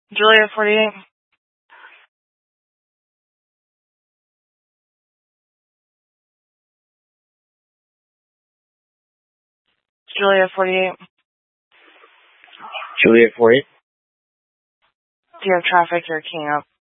Juliet 48. Juliet 48. Juliet 48. Do you have traffic? You're keying up.